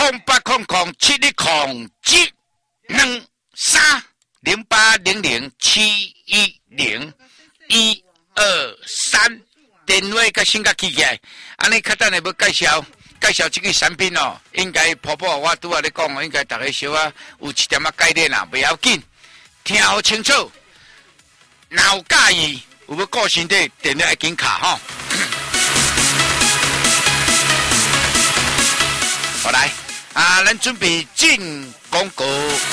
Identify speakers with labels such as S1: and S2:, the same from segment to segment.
S1: 08007107101213电话甲先甲起起来，安尼较等下要介绍这个产品哦，应该婆婆我拄仔咧讲哦，应该大家小啊有一点概念啦，不要紧，听好清楚。若有介意，有要顾身体，电话要紧卡吼。好来咱准备进广告。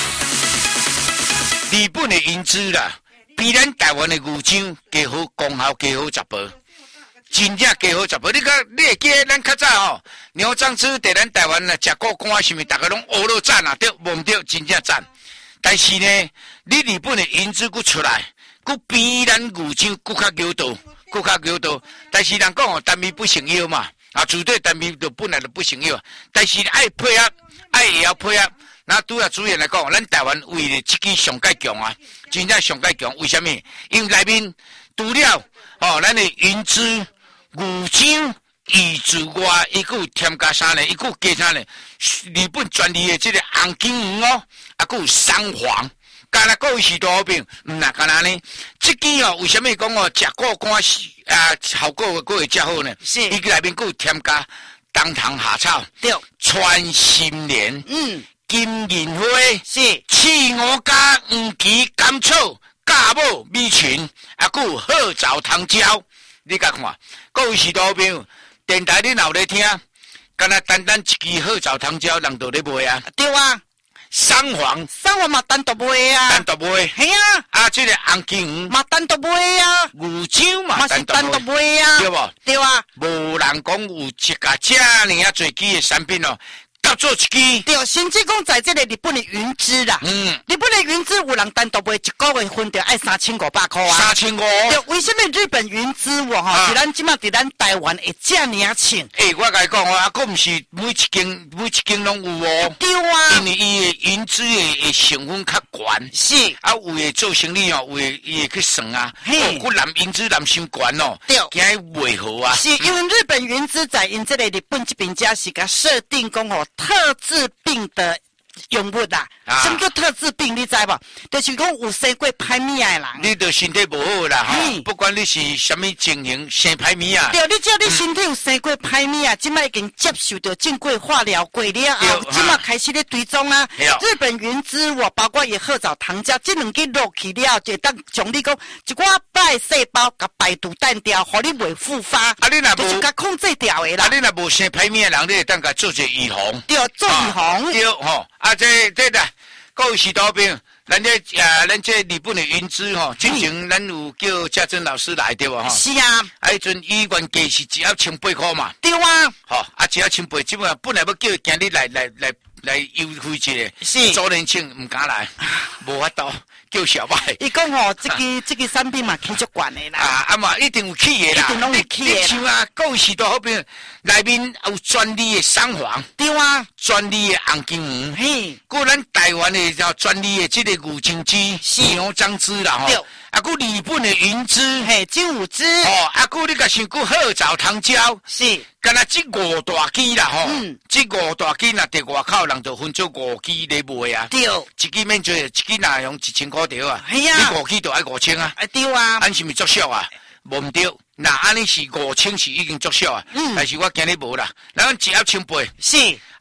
S1: 日本的银子啦，比咱台湾的牛樟加好，功效加好10倍。真正加好10倍，你会记得咱较早吼，牛樟芝在咱台湾啊，食过干什么，大家拢学了赞啊，对，无对，真正赞。但是呢，你日本的银子佫出来，佫比咱牛樟佫较牛道，但是人讲哦，单味不成药嘛，绝对单味就本来就不成药，但是爱配合，也要配合。那拄啊主任来讲，咱台湾为了这个上介强啊，真正上介强，为什么？因为内面除了咱的银子、牛樟以之外，伊佫有添加啥呢？伊佫有加啥呢？日本专利的这个红金鱼哦，佫有三黄。干那各位许多好朋友，那干那呢？这个为什么讲食过干效果会较好呢？是，伊内面佫有添加冬虫夏草，对，穿心莲，金银花，是，刺五加黄芪、甘草、芥末、米群，佫有褐藻糖胶。你甲看，各位许多好朋友，电台你若咧听，干那单一支褐藻糖胶，人都咧卖啊？对啊。三黄嘛单独卖啊，系啊，这个红金鱼嘛单独卖啊，牛樟嘛是单独卖啊，对不？对啊，无人讲有一家这样啊最基的产品哦，合作一支。对，甚至讲在这个日本的云芝啦，日本的云芝有人单独卖一个月分就爱3500块啊，3500。对，为什么日本云芝是咱即马伫咱台湾会这样请？我甲你讲哦，佫毋是每一间拢有哦。对啊，因为伊的云芝的成分较悬，是有的做生意有的伊会去算啊，佫蓝云芝蓝心悬哦，对，惊伊袂好啊。是因为日本云芝在因这个日本这边家是甲设定讲特治病的用物啦，什么叫特治病？你知无？就是讲有生过歹物的人，你就身体无好啦，不管你是什么情形，生歹物啊。对，你只要你身体有生过歹物啊，即摆已经接受到正规化疗过了后，即摆开始咧追踪啊。日本云芝包括伊褐藻糖胶，这两个落去了，就当将你讲一寡败细胞甲排毒淡掉，互你袂复发。你若无，就是甲控制掉的啦。你若无生歹物的人，你会当甲做一预防。对，做预防。对，这的，各位许多朋友，咱这日本的云芝之前咱有叫嘉珍老师来对吧？是啊，迄阵伊原价是118块嘛。对啊。118，基本上本来要叫今日来优惠一下，是周年庆唔敢来，无法度叫小白。伊讲这个产品嘛起足悬的啦。嘛一定有起的啦，一定拢会起的。像各位许多好朋友，内面有专利的三黄，对啊，专利的红金鱼，嘿，佫咱台湾的叫专利的这个牛樟芝、牛樟芝啦吼。佫日本的云芝，嘿，真有芝。佫你甲想过褐藻糖胶，是。干那这5大支啦吼，这5大支若伫外口人就分做5支来卖啊。对，一支免做，一支若用1000块条啊。系啊，你5支就爱5000啊。对啊，咱是咪作俗啊？无唔对，那安尼是5000是已经作俗啊。但是我今日无啦，咱118是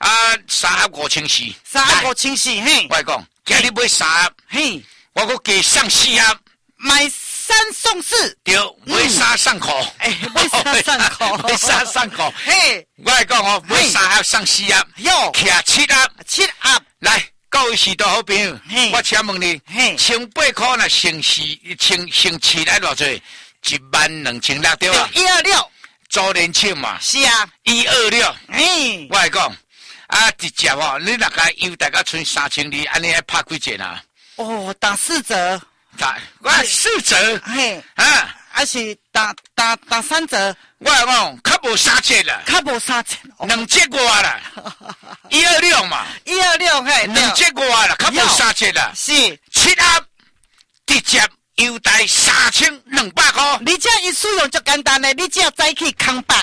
S1: 3盒5400是，3盒5400嘿。我讲，今日买3盒，嘿，我佫加上4盒，买3送4，对，买3送裤，买3送裤，买3送裤，嘿，我来讲买3盒送4盒，哟，徛7盒，来，各位许多好朋友，我请问你，1800块若乘7来偌济？12600对吧？126，周年庆嘛，是啊，126，我来讲，直接你若甲优大概存3200，安尼还拍几折啊？打4折。我4折，嘿，是打3折。我讲，较无3折啦，较无3折，2折外啦，126嘛，126嘿，2折外啦，较无3折啦，是7盒直接优待3200块。你这一使用就简单嘞，你只要早起空白。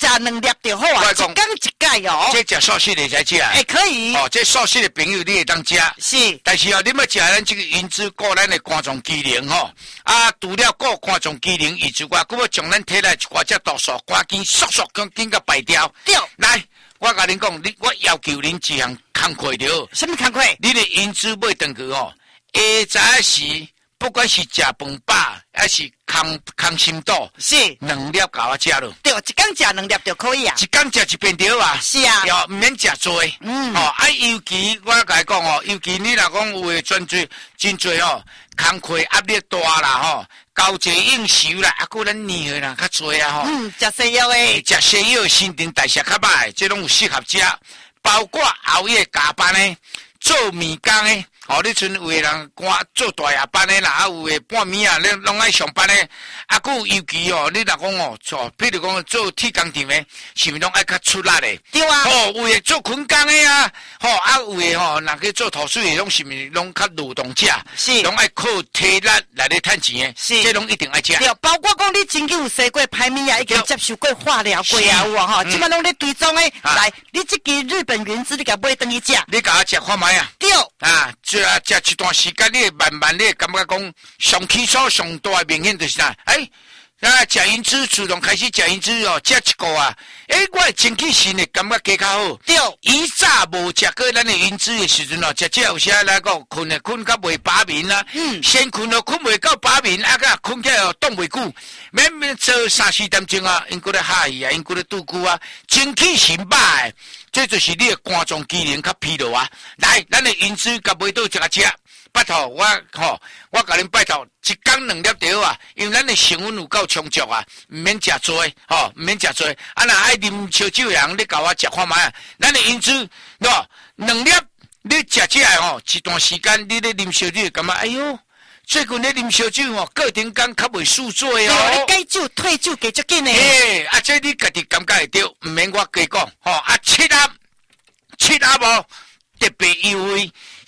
S2: 食2粒就好啊，一天一解哦。
S1: 这食素食的才食。
S2: 可以。
S1: 哦，这素食的朋友你会当食。
S2: 是。
S1: 但是哦，你要食咱这个银子顾咱的肝脏机能吼，除了顾肝脏机能以之外，佮要将咱体内一寡只毒素赶紧速紧甲排掉。
S2: 对。来。
S1: 我甲恁讲，我要求恁一项工课着。
S2: 什么工课？
S1: 你的银子买回去哦，下早时不管是食饭饱还是空心肚，
S2: 是
S1: 2粒甲我食咯。
S2: 对，一天食2粒就可以啊。
S1: 一天食一遍着啊。
S2: 是啊。
S1: 要唔免食多。尤其我甲你讲哦，尤其你若讲有诶真侪哦，工课压力大啦吼。交际应酬啦，个咱年岁啦较多啊吼。
S2: 食西药诶，
S1: 食西药新陈代谢较歹，这拢有适合食。包括熬夜加班诶，做物工诶，你像有诶人做大夜班诶啦，有诶半暝啊，拢爱上班诶。有尤其你若讲譬如讲做铁工厂诶，是毋是拢爱较出力诶？
S2: 对啊。
S1: 有诶做捆工诶啊，有诶若去做土水诶，拢是毋是拢较劳动者？
S2: 是。
S1: 拢爱靠体力来咧趁钱诶。
S2: 是。
S1: 这拢一定爱食。
S2: 对，包括讲你曾经有洗过排名啊，已经接受过化疗过啊，有啊即摆拢咧追踪诶。来，你这支日本原子你甲买等于食。
S1: 你甲我食看卖啊？
S2: 对。
S1: 食一段时间，你慢慢你感觉讲上起初上大明显就是啥？食银子自动开始食银子哦，食一个啊！我整体性的感觉加较好。
S2: 对，
S1: 以早无食过咱的银子的时阵哦，食有时来讲困较袂饱眠啊。先困困袂到饱眠，甲困起来哦，冻袂久，免做3-4点钟啊，因搁咧下去啊，因搁咧拄久啊，整体性歹。这就是你的肝脏机能较疲劳啊！来，咱的银子甲买倒一个食，拜托我我甲恁拜托，一天2粒就好啊，因为咱的成分有够充足啊，唔免食多，唔免食多。若爱啉烧酒的人，你甲我食看卖啊！咱的银子喏，2粒你食起来一段时间你咧啉烧酒，感觉哎哟。最近咧啉烧酒过程间较袂宿醉哦。
S2: 对，你戒酒退酒加足紧诶。
S1: 这你家己感觉会到，唔免我加讲。7粒特别优惠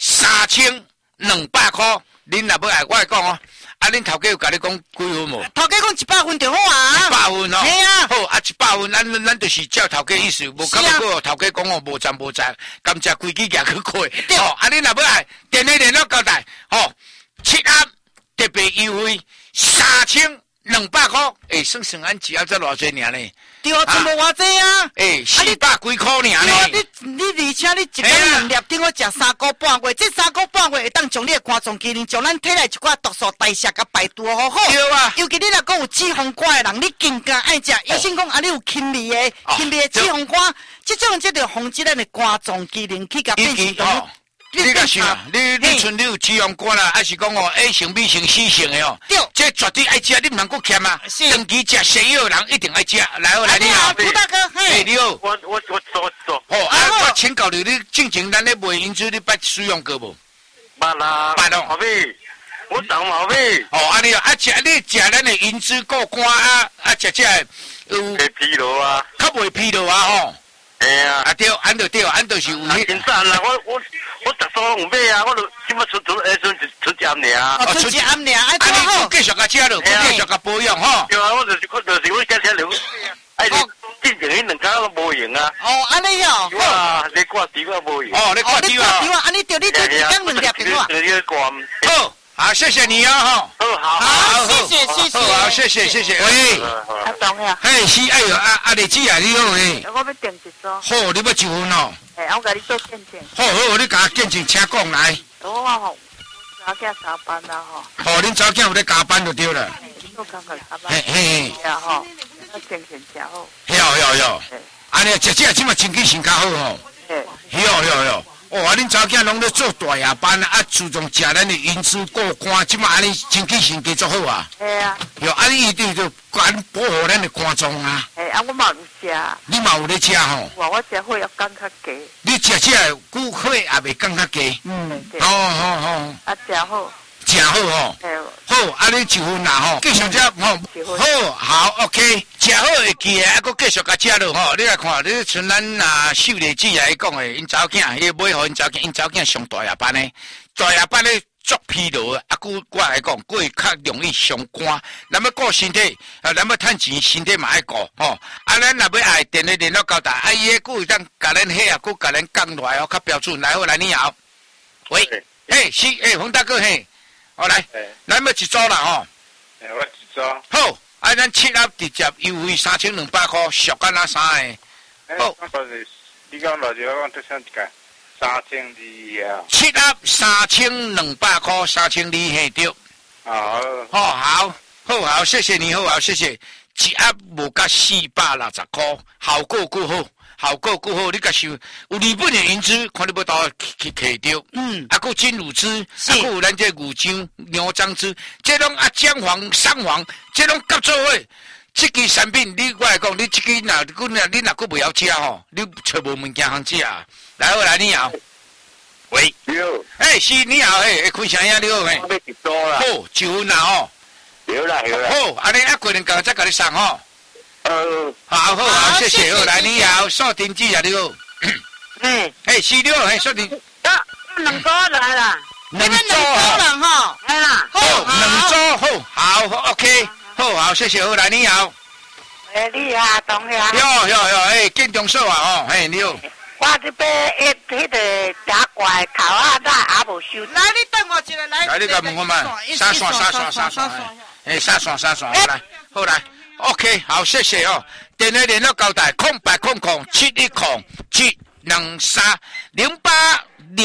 S1: 3200块，恁若要来，我来讲哦。恁头家有甲你讲几分无？
S2: 头家讲100分就好啊。
S1: 100分哦。
S2: 系啊。
S1: 好100分，咱就是照头家意思，无感觉过头家讲无赞，甘蔗规矩行去开。恁若要来，电话联络交代。7粒特别优惠3200块，算按只要这偌济尔呢？
S2: 对啊，全部偌济啊
S1: ！400几块尔呢？
S2: 你而且你一天2粒，顶我食3个半月，这3个半月会当将你的肝脏机能，将咱体内一寡毒素代谢甲排毒好好。
S1: 对啊。
S2: 尤其你若讲有脂肪肝的人，你更加爱食。医生讲你有轻微的脂肪肝，这种就要防止咱的肝脏机能去甲变成
S1: 你甲想，你像你有脂肪肝啦，还是讲A 型、B 型、C 型的哦？
S2: 对，
S1: 这绝对爱食，你唔能够欠啊！长期食西药人一定爱食。来，
S2: 你好，涂大哥，
S1: 你好。
S3: 我做。
S1: 我请教你进前咱咧卖银子，你捌使用过无？
S3: 捌啦。捌咯。毛病，我长毛病。
S1: 你食咱的银子过肝食有
S3: 会疲劳啊？
S1: 较袂疲劳啊
S3: 对啊。
S1: 对，按就是有
S3: 真赞啦！我逐所有买啊，我就即马出一暗尔。
S2: 出一暗尔，
S1: 你继续甲食咯，继续甲保养吼。
S3: 对啊，我我加车了，你进前迄2家都无用啊。
S2: 安尼哦。
S3: 哇，你挂电话无用。
S2: 你挂电话，安尼对你一天2粒电话。
S1: 好，谢谢你啊
S2: 好，谢谢。
S1: 好，谢谢。喂。
S4: 阿东呀。
S1: 是阿丽姐啊，你好诶。
S4: 我要订一组。
S1: 好，你要1份哦。
S4: 我甲你做见证。
S1: 好，你甲我见证，请讲来。
S4: 我查囝加班啦
S1: 恁查囝有咧加班就对了。
S4: 做工课加班。
S1: 嘿。
S4: 我精神真好。
S1: 有。安尼食即嘛经济性较好吼。有。恁查囝拢咧做大夜班注重食咱的银子过肝，即嘛安尼经济性加足好啊。有安尼一定就管保护咱的肝脏啊。
S4: 我嘛有食。
S1: 你嘛有咧食吼？
S4: 我食火要降较低。
S1: 你食久火也袂降较低。好。
S4: 食好。
S1: 食好吼。好，你1份啦吼，继续食吼。好 ，OK， 食好会记诶，搁继续甲食落吼。你来看，你像咱秀丽姐来讲诶，因查囝，伊买互因查囝上大夜班诶，大夜班咧足疲劳的，啊，我来讲，佫会较容易伤肝。咱要顾身体，咱要趁钱，身体嘛爱顾吼。啊，咱若要爱电的联络交代，啊，伊个佫有当甲咱遐啊，佫甲咱讲落来哦，较标准。来好，来你好，喂，是，冯大哥嘿，好来，咱要一组啦吼。
S3: 我一组。
S1: 好，啊，咱7盒直接优惠3200块，俗干哪3个？好，
S3: 你讲老姐，我讲得上一个3200啊。
S1: 7盒3200块，3200嘿对。
S3: 好。
S1: 好，谢谢你，好，谢谢。一盒无甲460块，效果够好，你甲收有日本的银子，看你要倒去摕着。啊，佮金乳汁，啊，佮有咱这牛浆、牛樟汁，这拢啊姜黄、桑黄，这拢合作伙。这支产品，我来讲，你这支你若佮不要吃吼，你找无物件通吃啊。来好，来你好。喂。
S3: 你好。
S1: 是你好，开声音你好嘿。
S3: 我要一组啦。
S1: 好，1份啦吼。
S3: 好啦。
S1: 好，安尼过两天再甲你送吼。好，谢谢。好，来你好，锁定机啊，你好。是你好，锁定。
S4: 两组来啦。
S1: 两组
S2: 人吼，
S4: 来啦。
S1: 好，两组好 ，OK， 好，谢谢。好，来你好。
S4: 你啊，同学。
S1: 建中所啊，你好。
S4: 我这边迄个假怪头啊，咱也无收。
S2: 来，你等我一下，
S1: 来，你甲问我嘛，三线，来，好来 ，OK， 好，谢谢哦。电话联络交代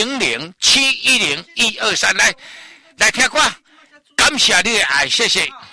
S1: ：080071030800710123，来听歌，感谢你的爱，谢谢。